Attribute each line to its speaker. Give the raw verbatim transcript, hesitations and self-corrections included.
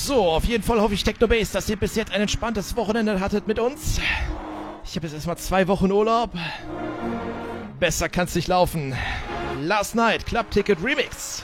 Speaker 1: So, auf jeden Fall hoffe ich, Technobase, dass ihr bis jetzt ein entspanntes Wochenende hattet mit uns. Ich habe jetzt erstmal zwei Wochen Urlaub. Besser kann's nicht laufen. Last Night, Club Ticket Remix.